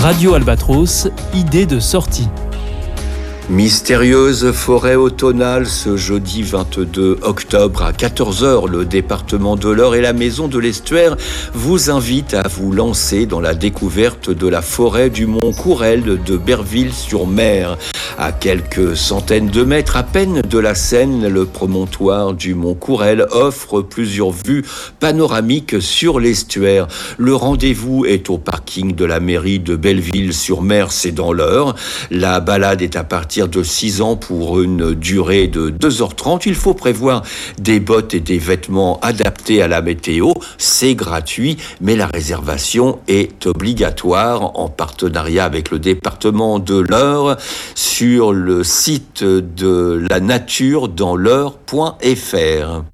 Radio Albatros, idée de sortie. Mystérieuse forêt automnale, ce jeudi 22 octobre à 14h, le département de l'Eure et la maison de l'Estuaire vous invitent à vous lancer dans la découverte de la forêt du Mont Courel de Berville-sur-Mer. À quelques centaines de mètres à peine de la Seine, le promontoire du Mont Courel offre plusieurs vues panoramiques sur l'estuaire. Le rendez-vous est au parking de la mairie de Belleville-sur-Mer, c'est dans l'Eure. La balade est à partir de 6 ans pour une durée de 2h30. Il faut prévoir des bottes et des vêtements adaptés à la météo. C'est gratuit, mais la réservation est obligatoire en partenariat avec le département de l'Eure sur le site de la nature dans l'Eure.fr.